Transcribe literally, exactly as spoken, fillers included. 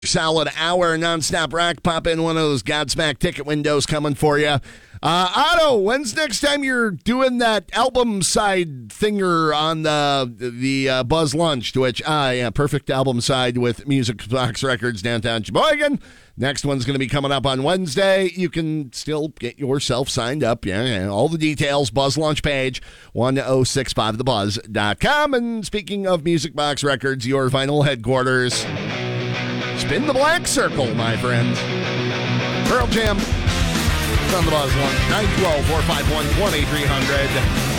Solid hour nonstop rock. Pop in one of those Godsmack ticket windows coming for you. Uh, Otto, when's next time you're doing that album side thinger on the the uh, Buzz Lunch? To which, ah, yeah, perfect album side with Music Box Records downtown Sheboygan. Next one's going to be coming up on Wednesday. You can still get yourself signed up. Yeah, yeah, all the details, Buzz Lunch page, one oh six five the buzz dot com. And speaking of Music Box Records, your vinyl headquarters, spin the black circle, my friends. Pearl Jam on the Buzz Lunch, nine one two, four five one, two three zero zero.